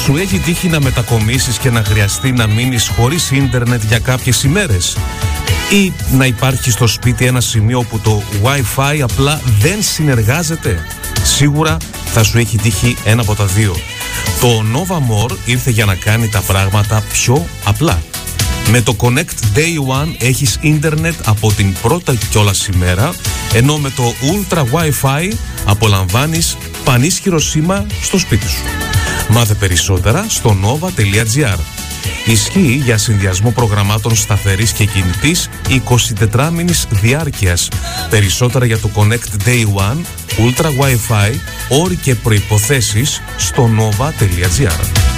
Σου έχει τύχει να μετακομίσεις και να χρειαστεί να μείνεις χωρίς ίντερνετ για κάποιες ημέρες? Ή να υπάρχει στο σπίτι ένα σημείο όπου το Wi-Fi απλά δεν συνεργάζεται? Σίγουρα θα σου έχει τύχει ένα από τα δύο. Το Nova More ήρθε για να κάνει τα πράγματα πιο απλά. Με το Connect Day One έχεις ίντερνετ από την πρώτα κιόλας ημέρα, ενώ με το Ultra Wi-Fi απολαμβάνεις πανίσχυρο σήμα στο σπίτι σου. Μάθε περισσότερα στο nova.gr. Ισχύει για συνδυασμό προγραμμάτων σταθερής και κινητής 24 μήνης διάρκειας. Περισσότερα για το Connect Day One, Ultra Wi-Fi, όροι και προϋποθέσεις στο nova.gr.